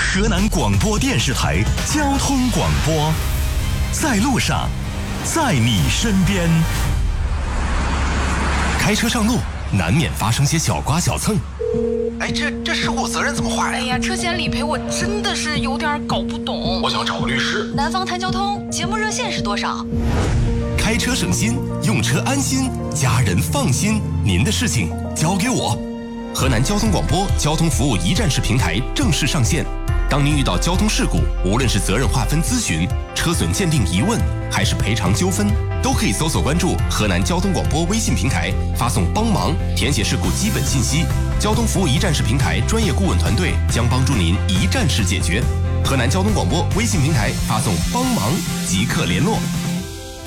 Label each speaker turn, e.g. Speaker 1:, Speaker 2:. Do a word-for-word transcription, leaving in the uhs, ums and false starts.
Speaker 1: 河南广播电视台交通广播，在路上，在你身边。开车上路难免发生些小刮小蹭，
Speaker 2: 哎，这这事故责任怎么划呀？
Speaker 3: 哎呀，车险理赔我真的是有点搞不懂。
Speaker 2: 我想找个律师。
Speaker 3: 南方谈交通节目热线是多少？
Speaker 1: 开车省心，用车安心，家人放心。您的事情交给我。河南交通广播交通服务一站式平台正式上线。当您遇到交通事故，无论是责任划分咨询、车损鉴定疑问，还是赔偿纠纷，都可以搜索关注河南交通广播微信平台，发送帮忙，填写事故基本信息。交通服务一站式平台专业顾问团队将帮助您一站式解决。河南交通广播微信平台发送帮忙即刻联络。